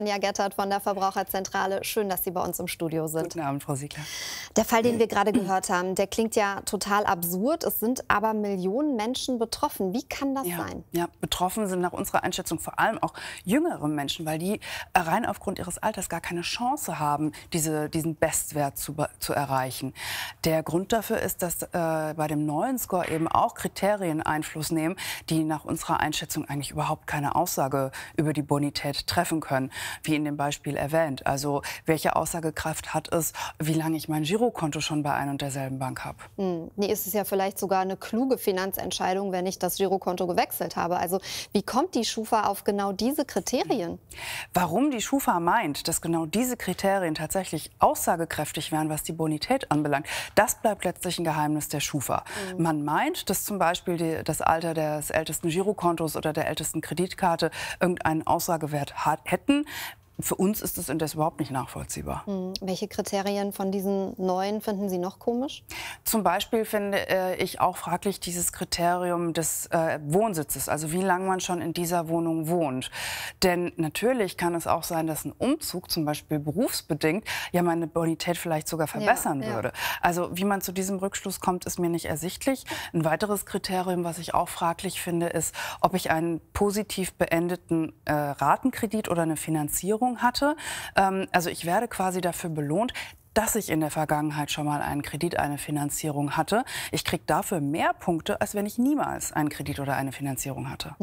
Sonja Gettert von der Verbraucherzentrale. Schön, dass Sie bei uns im Studio sind. Guten Abend, Frau Siegler. Der Fall, den wir gerade gehört haben, der klingt ja total absurd. Es sind aber Millionen Menschen betroffen. Wie kann das sein? Ja, betroffen sind nach unserer Einschätzung vor allem auch jüngere Menschen, weil die rein aufgrund ihres Alters gar keine Chance haben, diesen Bestwert zu erreichen. Der Grund dafür ist, dass bei dem neuen Score eben auch Kriterien Einfluss nehmen, die nach unserer Einschätzung eigentlich überhaupt keine Aussage über die Bonität treffen können. Wie in dem Beispiel erwähnt. Also welche Aussagekraft hat es, wie lange ich mein Girokonto schon bei ein und derselben Bank habe? Nee, ist es ja vielleicht sogar eine kluge Finanzentscheidung, wenn ich das Girokonto gewechselt habe. Also wie kommt die Schufa auf genau diese Kriterien? Warum die Schufa meint, dass genau diese Kriterien tatsächlich aussagekräftig wären, was die Bonität anbelangt, das bleibt letztlich ein Geheimnis der Schufa. Man meint, dass zum Beispiel das Alter des ältesten Girokontos oder der ältesten Kreditkarte irgendeinen Aussagewert hätten. Für uns ist es indes überhaupt nicht nachvollziehbar. Welche Kriterien von diesen neuen finden Sie noch komisch? Zum Beispiel finde ich auch fraglich dieses Kriterium des Wohnsitzes, also wie lange man schon in dieser Wohnung wohnt. Denn natürlich kann es auch sein, dass ein Umzug, zum Beispiel berufsbedingt, ja meine Bonität vielleicht sogar verbessern würde. Also wie man zu diesem Rückschluss kommt, ist mir nicht ersichtlich. Ein weiteres Kriterium, was ich auch fraglich finde, ist, ob ich einen positiv beendeten Ratenkredit oder eine Finanzierung hatte. Also ich werde quasi dafür belohnt, dass ich in der Vergangenheit schon mal einen Kredit, eine Finanzierung hatte. Ich kriege dafür mehr Punkte, als wenn ich niemals einen Kredit oder eine Finanzierung hatte.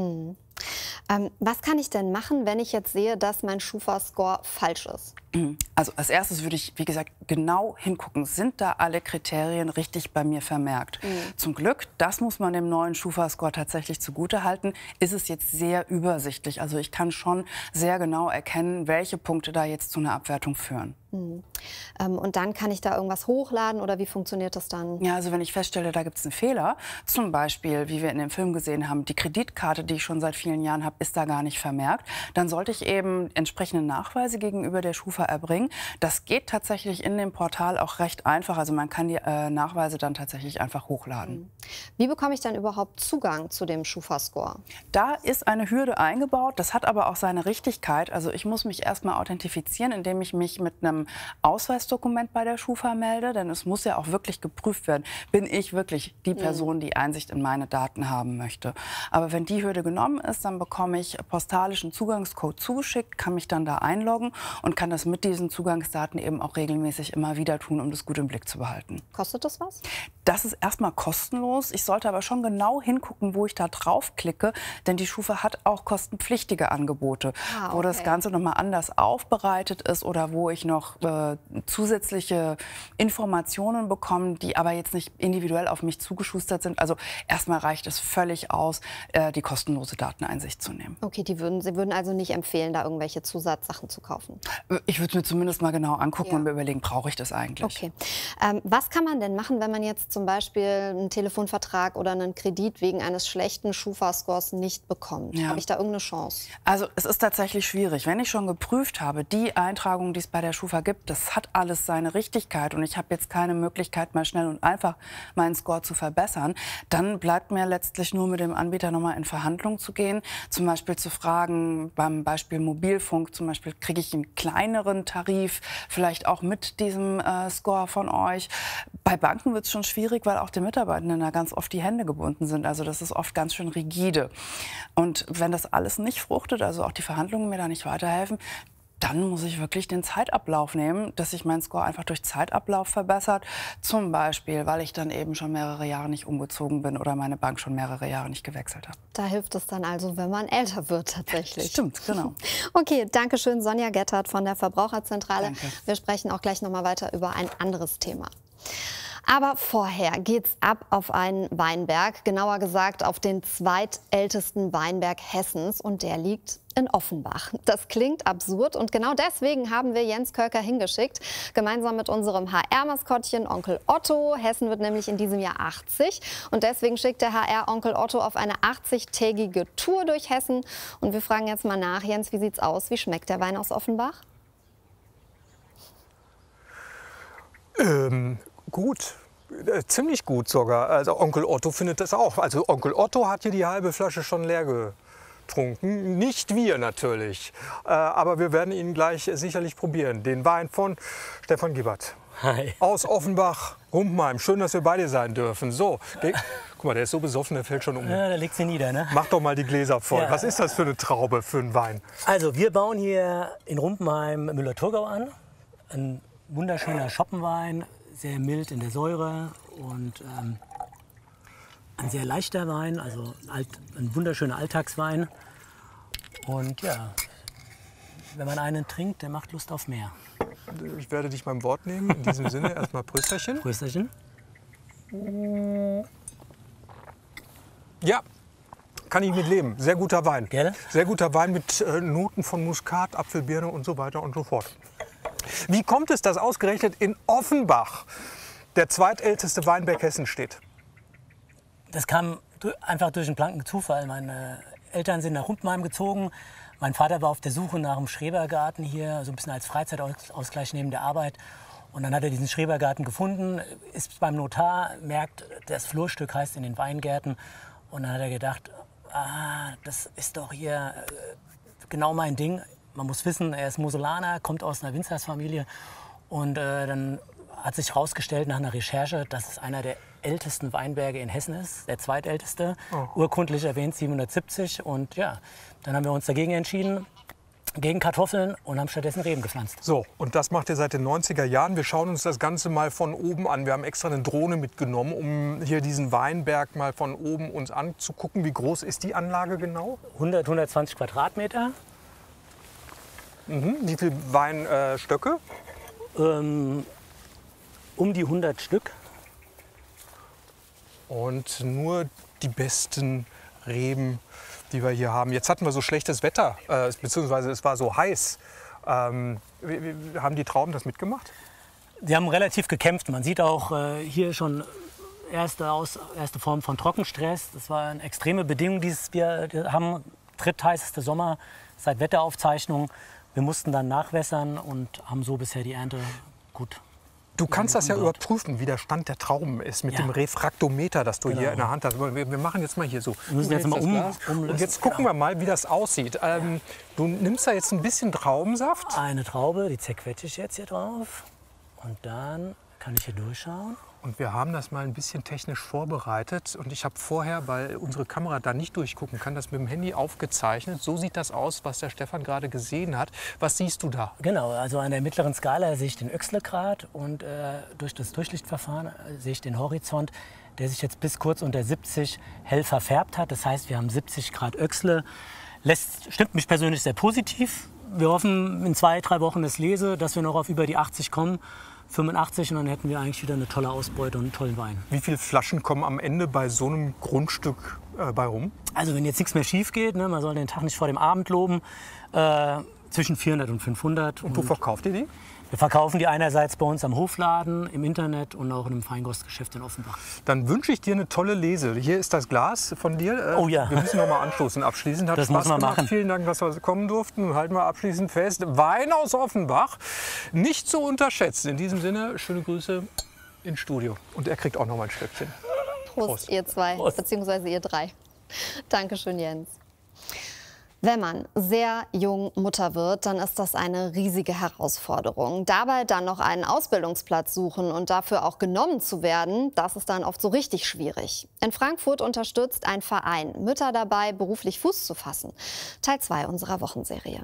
Was kann ich denn machen, wenn ich jetzt sehe, dass mein Schufa-Score falsch ist? Also als erstes würde ich, wie gesagt, genau hingucken, sind da alle Kriterien richtig bei mir vermerkt. Zum Glück, das muss man dem neuen Schufa-Score tatsächlich zugutehalten, ist es jetzt sehr übersichtlich. Also ich kann schon sehr genau erkennen, welche Punkte da jetzt zu einer Abwertung führen. Und dann kann ich da irgendwas hochladen oder wie funktioniert das dann? Ja, also wenn ich feststelle, da gibt es einen Fehler, zum Beispiel, wie wir in dem Film gesehen haben, die Kreditkarte, die ich schon seit vielen Jahren habe, ist da gar nicht vermerkt, dann sollte ich eben entsprechende Nachweise gegenüber der Schufa erbringen. Das geht tatsächlich in dem Portal auch recht einfach, also man kann die Nachweise dann tatsächlich einfach hochladen. Wie bekomme ich dann überhaupt Zugang zu dem Schufa-Score? Da ist eine Hürde eingebaut, das hat aber auch seine Richtigkeit. Also ich muss mich erstmal authentifizieren, indem ich mich mit einem Ausweisdokument bei der Schufa melde, denn es muss ja auch wirklich geprüft werden, bin ich wirklich die Person, die Einsicht in meine Daten haben möchte. Aber wenn die Hürde genommen ist, dann bekomme ich postalischen Zugangscode zugeschickt, kann mich dann da einloggen und kann das mit diesen Zugangsdaten eben auch regelmäßig immer wieder tun, um das gut im Blick zu behalten. Kostet das was? Das ist erstmal kostenlos. Ich sollte aber schon genau hingucken, wo ich da draufklicke, denn die Schufa hat auch kostenpflichtige Angebote, wo das Ganze nochmal anders aufbereitet ist oder wo ich noch zusätzliche Informationen bekomme, die aber jetzt nicht individuell auf mich zugeschustert sind. Also erstmal reicht es völlig aus, die kostenlose Dateneinsicht zu nehmen. Okay, Sie würden also nicht empfehlen, da irgendwelche Zusatzsachen zu kaufen? Ich würde es mir zumindest mal genau angucken und mir überlegen, brauche ich das eigentlich? Okay. Was kann man denn machen, wenn man jetzt zum Beispiel einen Telefonvertrag oder einen Kredit wegen eines schlechten Schufa-Scores nicht bekommt? Habe ich da irgendeine Chance? Also es ist tatsächlich schwierig. Wenn ich schon geprüft habe, die Eintragungen, die es bei der Schufa gibt, das hat alles seine Richtigkeit und ich habe jetzt keine Möglichkeit, mal schnell und einfach meinen Score zu verbessern, dann bleibt mir letztlich nur mit dem Anbieter nochmal in Verhandlungen zu gehen, zum Beispiel zu fragen, beim Beispiel Mobilfunk, zum Beispiel kriege ich einen kleineren Tarif, vielleicht auch mit diesem Score von euch. Bei Banken wird es schon schwierig, weil auch die Mitarbeitenden da ganz oft die Hände gebunden sind. Also das ist oft ganz schön rigide. Und wenn das alles nicht fruchtet, also auch die Verhandlungen mir da nicht weiterhelfen, dann muss ich wirklich den Zeitablauf nehmen, dass sich mein Score einfach durch Zeitablauf verbessert. Zum Beispiel, weil ich dann eben schon mehrere Jahre nicht umgezogen bin oder meine Bank schon mehrere Jahre nicht gewechselt hat. Da hilft es dann also, wenn man älter wird tatsächlich. Stimmt, genau. Okay, danke schön, Sonja Gettert von der Verbraucherzentrale. Danke. Wir sprechen auch gleich noch mal weiter über ein anderes Thema. Aber vorher geht's ab auf einen Weinberg, genauer gesagt auf den zweitältesten Weinberg Hessens und der liegt in Offenbach. Das klingt absurd und genau deswegen haben wir Jens Kölker hingeschickt, gemeinsam mit unserem HR-Maskottchen Onkel Otto. Hessen wird nämlich in diesem Jahr 80 und deswegen schickt der HR Onkel Otto auf eine 80-tägige Tour durch Hessen. Und wir fragen jetzt mal nach, Jens, wie sieht's aus? Wie schmeckt der Wein aus Offenbach? Gut. Ziemlich gut sogar. Also Onkel Otto findet das auch. Also Onkel Otto hat hier die halbe Flasche schon leer getrunken. Nicht wir natürlich, aber wir werden ihn gleich sicherlich probieren. Den Wein von Stefan Gibbert. Hi. Aus Offenbach, Rumpmheim. Schön, dass wir bei dir sein dürfen. So, guck mal, der ist so besoffen, der fällt schon um. Ja, da liegt sie nieder, ne? Mach doch mal die Gläser voll. Ja. Was ist das für eine Traube, für einen Wein? Also, wir bauen hier in Rumpmheim Müller-Thurgau an. Ein wunderschöner Schoppenwein, sehr mild in der Säure und ein sehr leichter Wein, also ein wunderschöner Alltagswein. Und ja, wenn man einen trinkt, der macht Lust auf mehr. Ich werde dich beim Wort nehmen. In diesem Sinne erstmal Prösterchen. Prösterchen. Ja, kann ich mit leben. Sehr guter Wein. Gell? Sehr guter Wein mit Noten von Muskat, Apfelbirne und so weiter und so fort. Wie kommt es, dass ausgerechnet in Offenbach der zweitälteste Weinberg Hessen steht? Das kam einfach durch einen blanken Zufall. Meine Eltern sind nach Rumpmheim gezogen. Mein Vater war auf der Suche nach einem Schrebergarten hier, so ein bisschen als Freizeitausgleich neben der Arbeit. Und dann hat er diesen Schrebergarten gefunden, ist beim Notar, merkt, das Flurstück heißt in den Weingärten. Und dann hat er gedacht, das ist doch hier genau mein Ding. Man muss wissen, er ist Moselaner, kommt aus einer Winzersfamilie. Und dann hat sich herausgestellt nach einer Recherche, dass es einer der ältesten Weinberge in Hessen ist, der zweitälteste, urkundlich erwähnt 770. Und ja, dann haben wir uns dagegen entschieden, gegen Kartoffeln, und haben stattdessen Reben gepflanzt. So, und das macht ihr seit den 90er Jahren. Wir schauen uns das Ganze mal von oben an. Wir haben extra eine Drohne mitgenommen, um hier diesen Weinberg mal von oben uns anzugucken. Wie groß ist die Anlage genau? 120 Quadratmeter. Wie viele Weinstöcke? Um die 100 Stück. Und nur die besten Reben, die wir hier haben. Jetzt hatten wir so schlechtes Wetter, beziehungsweise es war so heiß. Haben die Trauben das mitgemacht? Sie haben relativ gekämpft. Man sieht auch hier schon erste Form von Trockenstress. Das waren extreme Bedingungen, die wir haben. Drittheißeste Sommer seit Wetteraufzeichnungen. Wir mussten dann nachwässern und haben so bisher die Ernte gut. Du kannst das ja überprüfen, wie der Stand der Trauben ist mit dem Refraktometer, das du hier in der Hand hast. Wir machen jetzt mal hier so. Wir müssen jetzt mal umlösen. Und jetzt gucken wir mal, wie das aussieht. Du nimmst da jetzt ein bisschen Traubensaft. Eine Traube, die zerquetsche ich jetzt hier drauf. Und dann kann ich hier durchschauen. Und wir haben das mal ein bisschen technisch vorbereitet. Und ich habe vorher, weil unsere Kamera da nicht durchgucken kann, das mit dem Handy aufgezeichnet. So sieht das aus, was der Stefan gerade gesehen hat. Was siehst du da? Genau, also an der mittleren Skala sehe ich den Öxlegrad und durch das Durchlichtverfahren sehe ich den Horizont, der sich jetzt bis kurz unter 70 hell verfärbt hat. Das heißt, wir haben 70 Grad Öxle. Stimmt mich persönlich sehr positiv. Wir hoffen in 2-3 Wochen das lese, dass wir noch auf über die 80 kommen. 85, und dann hätten wir eigentlich wieder eine tolle Ausbeute und einen tollen Wein. Wie viele Flaschen kommen am Ende bei so einem Grundstück bei rum? Also wenn jetzt nichts mehr schief geht, ne, man soll den Tag nicht vor dem Abend loben, zwischen 400 und 500. Und wo verkauft ihr die? Wir verkaufen die einerseits bei uns am Hofladen, im Internet und auch in einem Feinkostgeschäft in Offenbach. Dann wünsche ich dir eine tolle Lese. Hier ist das Glas von dir. Oh ja. Wir müssen noch mal anstoßen abschließend. Hat das Spaß muss man gemacht. machen. Vielen Dank, dass wir kommen durften. Halten wir abschließend fest. Wein aus Offenbach. Nicht zu unterschätzen. In diesem Sinne, schöne Grüße ins Studio. Und er kriegt auch noch mal ein Stöckchen. Prost, ihr zwei, beziehungsweise ihr drei. Dankeschön, Jens. Wenn man sehr jung Mutter wird, dann ist das eine riesige Herausforderung. Dabei dann noch einen Ausbildungsplatz suchen und dafür auch genommen zu werden, das ist dann oft so richtig schwierig. In Frankfurt unterstützt ein Verein Mütter dabei, beruflich Fuß zu fassen. Teil 2 unserer Wochenserie.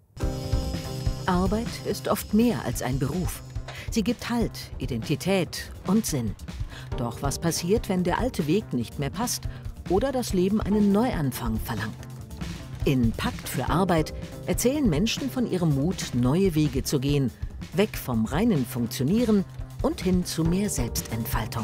Arbeit ist oft mehr als ein Beruf. Sie gibt Halt, Identität und Sinn. Doch was passiert, wenn der alte Weg nicht mehr passt oder das Leben einen Neuanfang verlangt? In Pakt für Arbeit erzählen Menschen von ihrem Mut, neue Wege zu gehen, weg vom reinen Funktionieren und hin zu mehr Selbstentfaltung.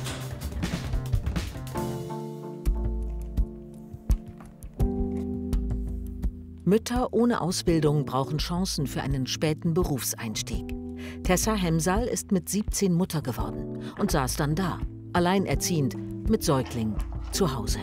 Mütter ohne Ausbildung brauchen Chancen für einen späten Berufseinstieg. Tessa Hemsal ist mit 17 Mutter geworden und saß dann da, alleinerziehend, mit Säugling, zu Hause.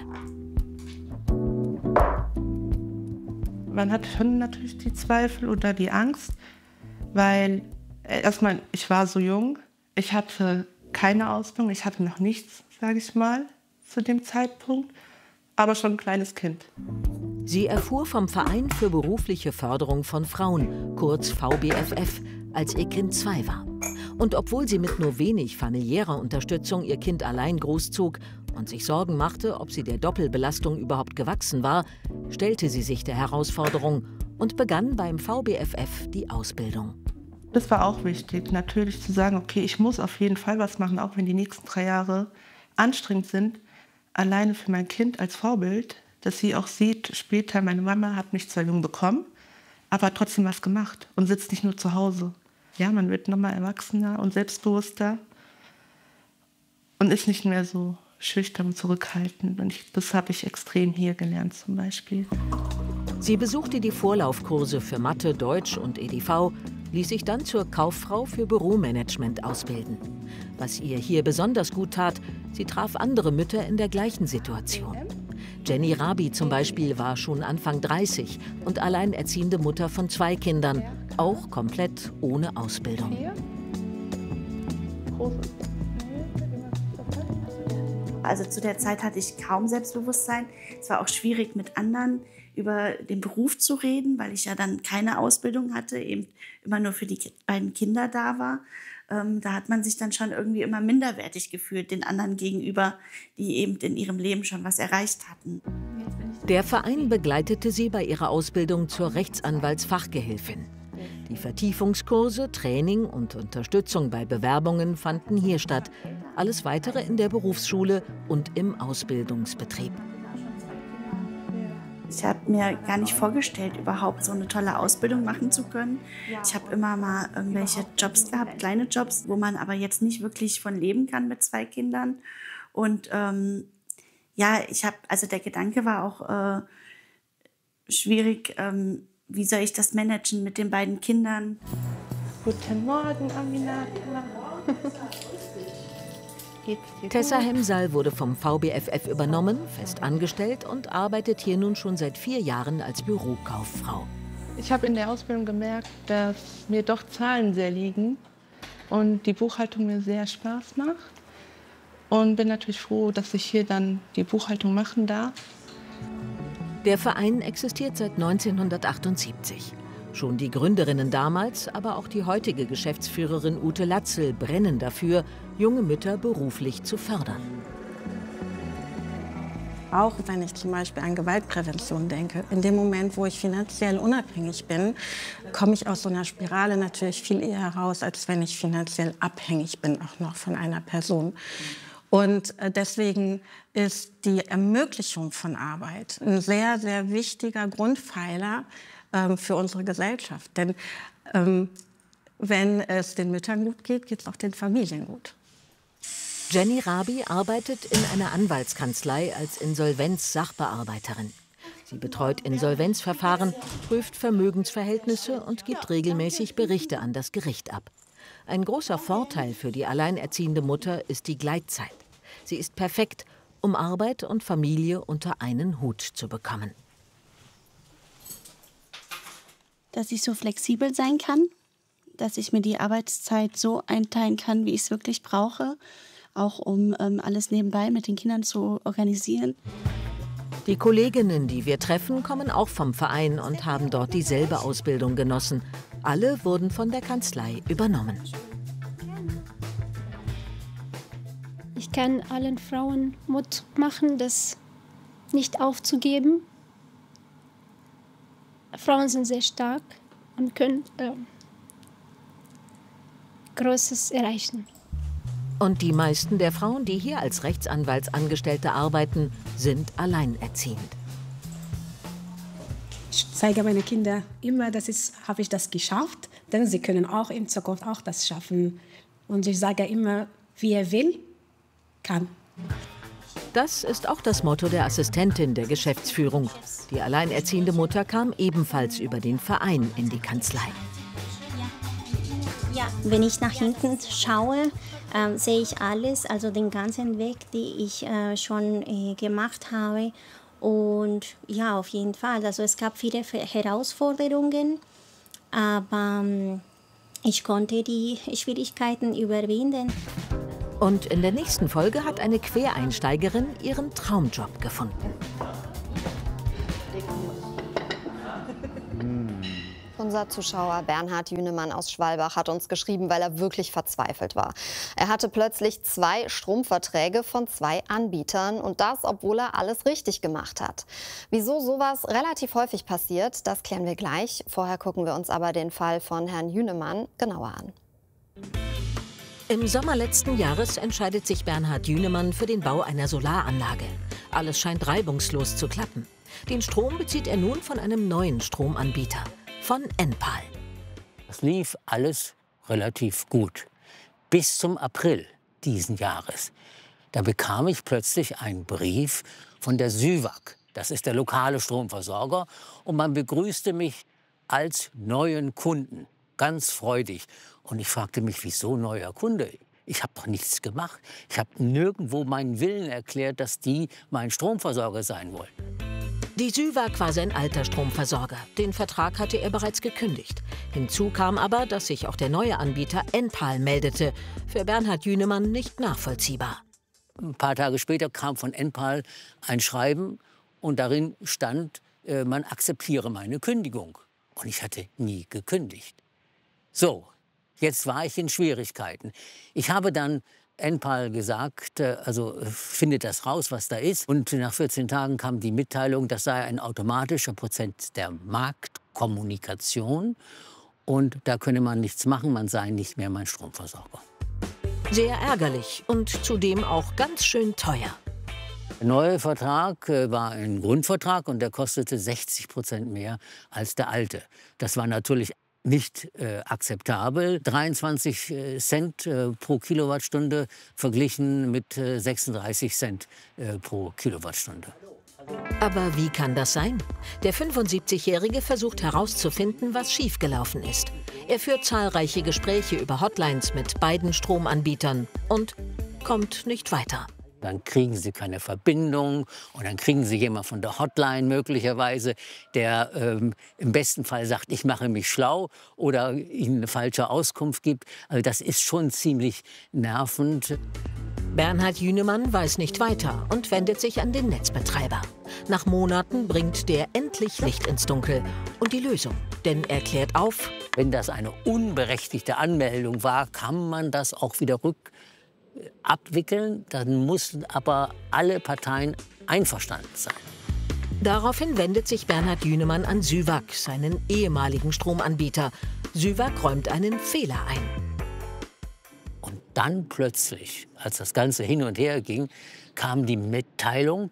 Man hat schon natürlich die Zweifel oder die Angst, weil erstmal, ich war so jung, ich hatte keine Ausbildung, ich hatte noch nichts, sage ich mal, zu dem Zeitpunkt, aber schon ein kleines Kind. Sie erfuhr vom Verein für berufliche Förderung von Frauen, kurz VBFF, als ihr Kind 2 war. Und obwohl sie mit nur wenig familiärer Unterstützung ihr Kind allein großzog und sich Sorgen machte, ob sie der Doppelbelastung überhaupt gewachsen war, stellte sie sich der Herausforderung und begann beim VBFF die Ausbildung. Das war auch wichtig, natürlich zu sagen, okay, ich muss auf jeden Fall was machen, auch wenn die nächsten 3 Jahre anstrengend sind, alleine für mein Kind als Vorbild, dass sie auch sieht, später, meine Mama hat mich zwar jung bekommen, aber hat trotzdem was gemacht und sitzt nicht nur zu Hause. Ja, man wird nochmal erwachsener und selbstbewusster und ist nicht mehr so schüchtern und zurückhaltend. Und das habe ich extrem hier gelernt zum Beispiel. Sie besuchte die Vorlaufkurse für Mathe, Deutsch und EDV, ließ sich dann zur Kauffrau für Büromanagement ausbilden. Was ihr hier besonders gut tat, sie traf andere Mütter in der gleichen Situation. Jenny Rabi zum Beispiel war schon Anfang 30 und alleinerziehende Mutter von 2 Kindern, auch komplett ohne Ausbildung. Also zu der Zeit hatte ich kaum Selbstbewusstsein. Es war auch schwierig, mit anderen über den Beruf zu reden, weil ich ja dann keine Ausbildung hatte, eben immer nur für die beiden Kinder da war. Da hat man sich dann schon irgendwie immer minderwertig gefühlt den anderen gegenüber, die eben in ihrem Leben schon was erreicht hatten. Der Verein begleitete sie bei ihrer Ausbildung zur Rechtsanwaltsfachgehilfin. Die Vertiefungskurse, Training und Unterstützung bei Bewerbungen fanden hier statt. Alles Weitere in der Berufsschule und im Ausbildungsbetrieb. Ich habe mir gar nicht vorgestellt, überhaupt so eine tolle Ausbildung machen zu können. Ich habe immer mal irgendwelche Jobs gehabt, kleine Jobs, wo man aber jetzt nicht wirklich von leben kann mit 2 Kindern. Und ja, also der Gedanke war auch schwierig, wie soll ich das managen mit den beiden Kindern? Guten Morgen, Aminata. Tessa Hemsal wurde vom VBFF übernommen, fest angestellt und arbeitet hier nun schon seit 4 Jahren als Bürokauffrau. Ich habe in der Ausbildung gemerkt, dass mir doch Zahlen sehr liegen und die Buchhaltung mir sehr Spaß macht. Und bin natürlich froh, dass ich hier dann die Buchhaltung machen darf. Der Verein existiert seit 1978. Schon die Gründerinnen damals, aber auch die heutige Geschäftsführerin Ute Latzel brennen dafür, junge Mütter beruflich zu fördern. Auch wenn ich zum Beispiel an Gewaltprävention denke, in dem Moment, wo ich finanziell unabhängig bin, komme ich aus so einer Spirale natürlich viel eher heraus, als wenn ich finanziell abhängig bin, auch noch von einer Person. Und deswegen ist die Ermöglichung von Arbeit ein sehr, sehr wichtiger Grundpfeiler für unsere Gesellschaft. Denn wenn es den Müttern gut geht, geht es auch den Familien gut. Jenny Rabi arbeitet in einer Anwaltskanzlei als Insolvenz-Sachbearbeiterin. Sie betreut Insolvenzverfahren, prüft Vermögensverhältnisse und gibt regelmäßig Berichte an das Gericht ab. Ein großer Vorteil für die alleinerziehende Mutter ist die Gleitzeit. Sie ist perfekt, um Arbeit und Familie unter einen Hut zu bekommen. Dass ich so flexibel sein kann, dass ich mir die Arbeitszeit so einteilen kann, wie ich es wirklich brauche, auch um alles nebenbei mit den Kindern zu organisieren. Die Kolleginnen, die wir treffen, kommen auch vom Verein und haben dort dieselbe Ausbildung genossen. Alle wurden von der Kanzlei übernommen. Ich kann allen Frauen Mut machen, das nicht aufzugeben. Frauen sind sehr stark und können Großes erreichen. Und die meisten der Frauen, die hier als Rechtsanwaltsangestellte arbeiten, sind alleinerziehend. Ich zeige meine Kinder immer, habe ich das geschafft, denn sie können auch in Zukunft auch das schaffen. Und ich sage immer, wer will, kann. Das ist auch das Motto der Assistentin der Geschäftsführung. Die alleinerziehende Mutter kam ebenfalls über den Verein in die Kanzlei. Ja, wenn ich nach hinten schaue, sehe ich alles, also den ganzen Weg, den ich schon gemacht habe. Und ja, auf jeden Fall. Also es gab viele Herausforderungen, aber ich konnte die Schwierigkeiten überwinden. Und in der nächsten Folge hat eine Quereinsteigerin ihren Traumjob gefunden. Unser Zuschauer Bernhard Jünemann aus Schwalbach hat uns geschrieben, weil er wirklich verzweifelt war. Er hatte plötzlich 2 Stromverträge von 2 Anbietern und das, obwohl er alles richtig gemacht hat. Wieso sowas relativ häufig passiert, das klären wir gleich. Vorher gucken wir uns aber den Fall von Herrn Jünemann genauer an. Im Sommer letzten Jahres entscheidet sich Bernhard Jünemann für den Bau einer Solaranlage. Alles scheint reibungslos zu klappen. Den Strom bezieht er nun von einem neuen Stromanbieter, von Enpal. Es lief alles relativ gut, bis zum April diesen Jahres. Da bekam ich plötzlich einen Brief von der SÜWAG. Das ist der lokale Stromversorger. Und man begrüßte mich als neuen Kunden. Ganz freudig. Und ich fragte mich, wieso neuer Kunde? Ich habe doch nichts gemacht. Ich habe nirgendwo meinen Willen erklärt, dass die mein Stromversorger sein wollen. Die SÜWAG war sein alter Stromversorger. Den Vertrag hatte er bereits gekündigt. Hinzu kam aber, dass sich auch der neue Anbieter Enpal meldete. Für Bernhard Jünemann nicht nachvollziehbar. Ein paar Tage später kam von Enpal ein Schreiben und darin stand, man akzeptiere meine Kündigung. Und ich hatte nie gekündigt. So, jetzt war ich in Schwierigkeiten. Ich habe dann Enpal gesagt, also findet das raus, was da ist. Und nach 14 Tagen kam die Mitteilung, das sei ein automatischer Prozess der Marktkommunikation. Und da könne man nichts machen, man sei nicht mehr mein Stromversorger. Sehr ärgerlich und zudem auch ganz schön teuer. Der neue Vertrag war ein Grundvertrag und der kostete 60% mehr als der alte. Das war natürlich nicht akzeptabel. 23 Cent pro Kilowattstunde verglichen mit 36 Cent pro Kilowattstunde. Aber wie kann das sein? Der 75-Jährige versucht herauszufinden, was schiefgelaufen ist. Er führt zahlreiche Gespräche über Hotlines mit beiden Stromanbietern und kommt nicht weiter. Dann kriegen Sie keine Verbindung und dann kriegen Sie jemanden von der Hotline möglicherweise, der im besten Fall sagt, ich mache mich schlau oder Ihnen eine falsche Auskunft gibt. Also das ist schon ziemlich nervend. Bernhard Jünemann weiß nicht weiter und wendet sich an den Netzbetreiber. Nach Monaten bringt der endlich Licht ins Dunkel und die Lösung. Denn er klärt auf: Wenn das eine unberechtigte Anmeldung war, kann man das auch wieder abwickeln, dann mussten aber alle Parteien einverstanden sein. Daraufhin wendet sich Bernhard Jünemann an SÜWAG, seinen ehemaligen Stromanbieter. SÜWAG räumt einen Fehler ein. Und dann plötzlich, als das Ganze hin und her ging, kam die Mitteilung,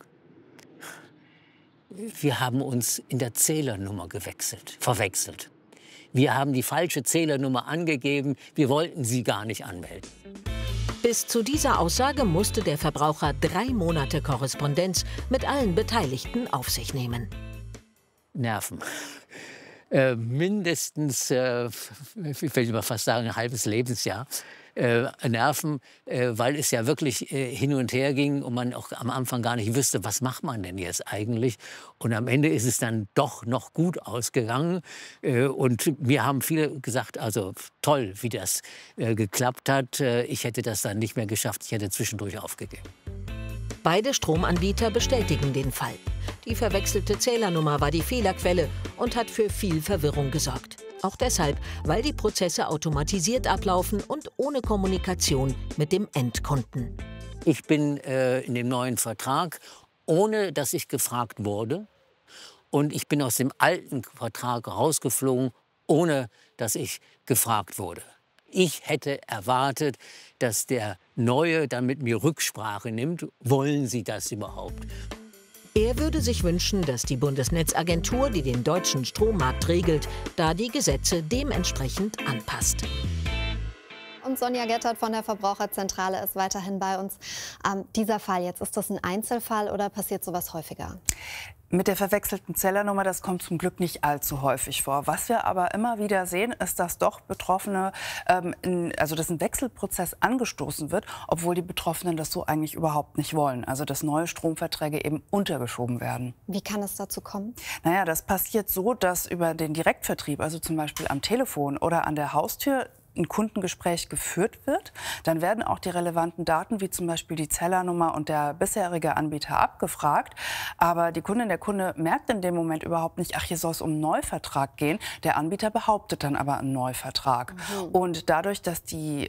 wir haben uns in der Zählernummer verwechselt. Wir haben die falsche Zählernummer angegeben, wir wollten sie gar nicht anmelden. Bis zu dieser Aussage musste der Verbraucher 3 Monate Korrespondenz mit allen Beteiligten auf sich nehmen. Nerven. Mindestens, ich will mal fast sagen, ein halbes Lebensjahr. Nerven, weil es ja wirklich hin und her ging und man auch am Anfang gar nicht wusste, was macht man denn jetzt eigentlich. Und am Ende ist es dann doch noch gut ausgegangen. Und mir haben viele gesagt, also toll, wie das geklappt hat. Ich hätte das dann nicht mehr geschafft, ich hätte zwischendurch aufgegeben. Beide Stromanbieter bestätigen den Fall. Die verwechselte Zählernummer war die Fehlerquelle und hat für viel Verwirrung gesorgt. Auch deshalb, weil die Prozesse automatisiert ablaufen und ohne Kommunikation mit dem Endkunden. Ich bin in dem neuen Vertrag, ohne dass ich gefragt wurde. Und ich bin aus dem alten Vertrag rausgeflogen, ohne dass ich gefragt wurde. Ich hätte erwartet, dass der Neue dann mit mir Rücksprache nimmt. Wollen Sie das überhaupt? Er würde sich wünschen, dass die Bundesnetzagentur, die den deutschen Strommarkt regelt, da die Gesetze dementsprechend anpasst. Und Sonja Gettert von der Verbraucherzentrale ist weiterhin bei uns. Dieser Fall jetzt, ist das ein Einzelfall oder passiert sowas häufiger? Mit der verwechselten Zählernummer, das kommt zum Glück nicht allzu häufig vor. Was wir aber immer wieder sehen, ist, dass doch Betroffene, dass ein Wechselprozess angestoßen wird, obwohl die Betroffenen das so eigentlich überhaupt nicht wollen. Also dass neue Stromverträge eben untergeschoben werden. Wie kann es dazu kommen? Naja, das passiert so, dass über den Direktvertrieb, also zum Beispiel am Telefon oder an der Haustür, ein Kundengespräch geführt wird. Dann werden auch die relevanten Daten, wie zum Beispiel die Zellernummer und der bisherige Anbieter, abgefragt. Aber die Kundin, der Kunde merkt in dem Moment überhaupt nicht, ach, hier soll es um einen Neuvertrag gehen. Der Anbieter behauptet dann aber einen Neuvertrag. Und dadurch, dass die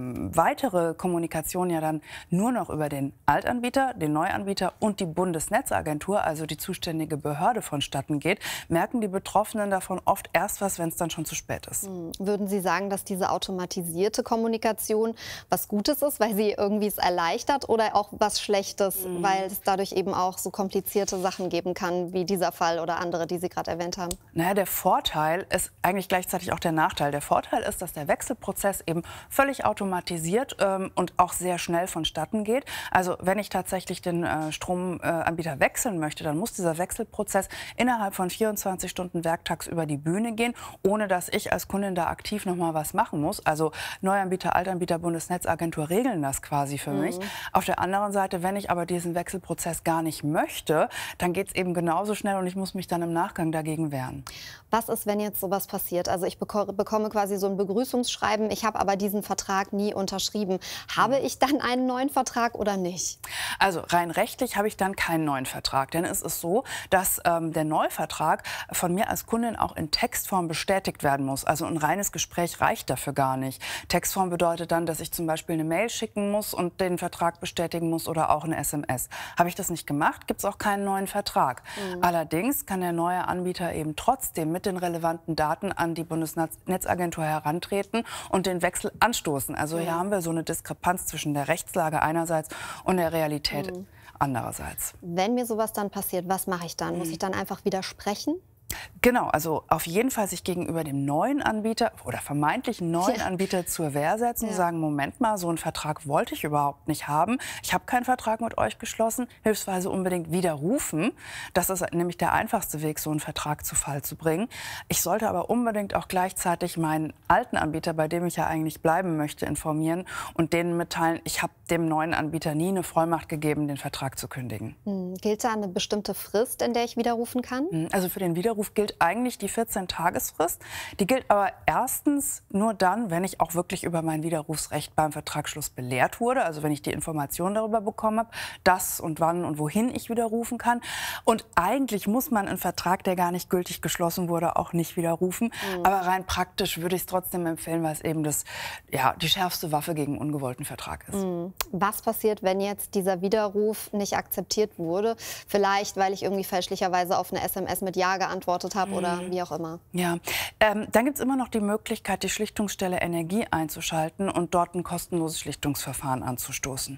weitere Kommunikation ja dann nur noch über den Altanbieter, den Neuanbieter und die Bundesnetzagentur, also die zuständige Behörde, vonstatten geht, merken die Betroffenen davon oft erst was, wenn es dann schon zu spät ist. Würden Sie sagen, dass diese automatisierte Kommunikation was Gutes ist, weil sie irgendwie es erleichtert, oder auch was Schlechtes, weil es dadurch eben auch so komplizierte Sachen geben kann, wie dieser Fall oder andere, die Sie gerade erwähnt haben? Naja, der Vorteil ist eigentlich gleichzeitig auch der Nachteil. Der Vorteil ist, dass der Wechselprozess eben völlig automatisiert und auch sehr schnell vonstatten geht. Also wenn ich tatsächlich den Stromanbieter wechseln möchte, dann muss dieser Wechselprozess innerhalb von 24 Stunden werktags über die Bühne gehen, ohne dass ich als Kundin da aktiv noch mal was machen muss. Also Neuanbieter, Altanbieter, Bundesnetzagentur regeln das quasi für mich. Auf der anderen Seite, wenn ich aber diesen Wechselprozess gar nicht möchte, dann geht es eben genauso schnell und ich muss mich dann im Nachgang dagegen wehren. Was ist, wenn jetzt sowas passiert? Also ich bekomme quasi so ein Begrüßungsschreiben, ich habe aber diesen Vertrag nie unterschrieben. Habe ich dann einen neuen Vertrag oder nicht? Also rein rechtlich habe ich dann keinen neuen Vertrag, denn es ist so, dass der Neuvertrag von mir als Kundin auch in Textform bestätigt werden muss. Also ein reines Gespräch reicht dafür gar nicht. Textform bedeutet dann, dass ich zum Beispiel eine Mail schicken muss und den Vertrag bestätigen muss oder auch eine SMS. Habe ich das nicht gemacht, gibt es auch keinen neuen Vertrag. Allerdings kann der neue Anbieter eben trotzdem mit den relevanten Daten an die Bundesnetzagentur herantreten und den Wechsel anstoßen. Also hier haben wir so eine Diskrepanz zwischen der Rechtslage einerseits und der Realität andererseits. Wenn mir sowas dann passiert, was mache ich dann? Muss ich dann einfach widersprechen? Genau, also auf jeden Fall sich gegenüber dem neuen Anbieter oder vermeintlichen neuen Anbieter zur Wehr setzen und sagen, Moment mal, so einen Vertrag wollte ich überhaupt nicht haben. Ich habe keinen Vertrag mit euch geschlossen, hilfsweise unbedingt widerrufen. Das ist nämlich der einfachste Weg, so einen Vertrag zu Fall zu bringen. Ich sollte aber unbedingt auch gleichzeitig meinen alten Anbieter, bei dem ich ja eigentlich bleiben möchte, informieren und denen mitteilen, ich habe dem neuen Anbieter nie eine Vollmacht gegeben, den Vertrag zu kündigen. Gilt da eine bestimmte Frist, in der ich widerrufen kann? Also für den Widerruf gilt eigentlich die 14-Tagesfrist. Die gilt aber erstens nur dann, wenn ich auch wirklich über mein Widerrufsrecht beim Vertragsschluss belehrt wurde. Also wenn ich die Information darüber bekommen habe, dass und wann und wohin ich widerrufen kann. Und eigentlich muss man einen Vertrag, der gar nicht gültig geschlossen wurde, auch nicht widerrufen. Aber rein praktisch würde ich es trotzdem empfehlen, weil es eben die schärfste Waffe gegen ungewollten Vertrag ist. Was passiert, wenn jetzt dieser Widerruf nicht akzeptiert wurde? Vielleicht, weil ich irgendwie fälschlicherweise auf eine SMS mit Ja geantwortet habe oder wie auch immer. Ja, dann gibt es immer noch die Möglichkeit, die Schlichtungsstelle Energie einzuschalten und dort ein kostenloses Schlichtungsverfahren anzustoßen.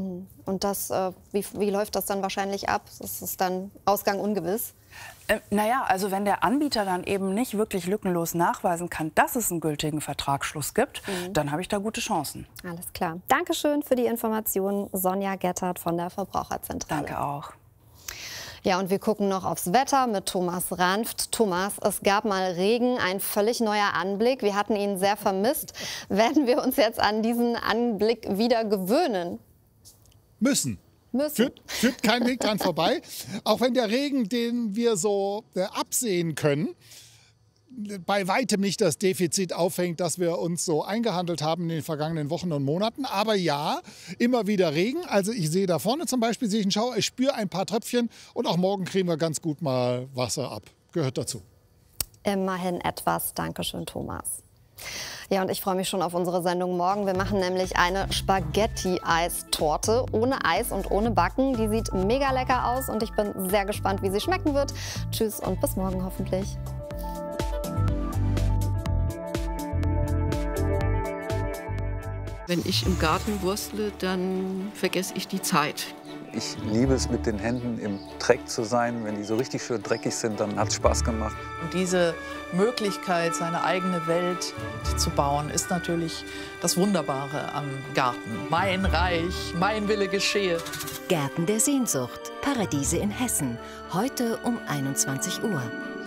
Und das, wie läuft das dann wahrscheinlich ab? Das ist dann Ausgang ungewiss? Naja, also wenn der Anbieter dann eben nicht wirklich lückenlos nachweisen kann, dass es einen gültigen Vertragsschluss gibt, dann habe ich da gute Chancen. Alles klar. Dankeschön für die Informationen, Sonja Gettert von der Verbraucherzentrale. Danke auch. Ja, und wir gucken noch aufs Wetter mit Thomas Ranft. Thomas, es gab mal Regen, ein völlig neuer Anblick. Wir hatten ihn sehr vermisst. Werden wir uns jetzt an diesen Anblick wieder gewöhnen? Müssen. Führt kein Weg dran vorbei. Auch wenn der Regen, den wir so absehen können, bei weitem nicht das Defizit aufhängt, das wir uns so eingehandelt haben in den vergangenen Wochen und Monaten. Aber ja, immer wieder Regen. Also ich sehe da vorne zum Beispiel, sehe ich einen Schauer, ich spüre ein paar Tröpfchen und auch morgen kriegen wir ganz gut mal Wasser ab. Gehört dazu. Immerhin etwas. Dankeschön, Thomas. Ja, und ich freue mich schon auf unsere Sendung morgen. Wir machen nämlich eine Spaghetti-Eistorte ohne Eis und ohne Backen. Die sieht mega lecker aus und ich bin sehr gespannt, wie sie schmecken wird. Tschüss und bis morgen hoffentlich. Wenn ich im Garten wurstle, dann vergesse ich die Zeit. Ich liebe es, mit den Händen im Dreck zu sein. Wenn die so richtig schön dreckig sind, dann hat es Spaß gemacht. Und diese Möglichkeit, seine eigene Welt zu bauen, ist natürlich das Wunderbare am Garten. Mein Reich, mein Wille geschehe. Gärten der Sehnsucht, Paradiese in Hessen. Heute um 21 Uhr.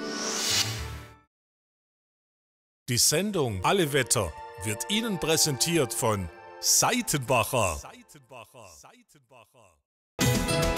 Die Sendung Alle Wetter wird Ihnen präsentiert von Seitenbacher.